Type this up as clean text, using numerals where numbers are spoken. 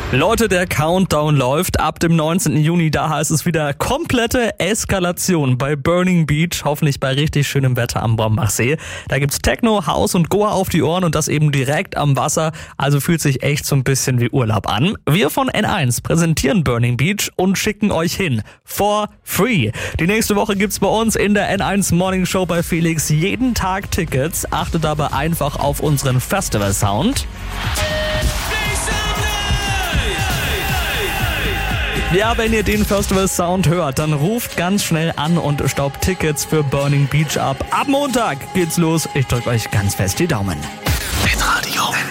Leute, der Countdown läuft. Ab dem 19. Juni, da heißt es wieder komplette Eskalation bei Burning Beach. Hoffentlich bei richtig schönem Wetter am Brombachsee. Da gibt's Techno, House und Goa auf die Ohren und das eben direkt am Wasser. Also fühlt sich echt so ein bisschen wie Urlaub an. Wir von N1 präsentieren Burning Beach und schicken euch hin. For free. Die nächste Woche gibt's bei uns in der N1 Morning Show bei Felix jeden Tag Tickets. Achtet dabei einfach auf unseren Festival-Sound. Ja, wenn ihr den Festival-Sound hört, dann ruft ganz schnell an und staubt Tickets für Burning Beach ab. Ab Montag geht's los. Ich drücke euch ganz fest die Daumen. Hitradio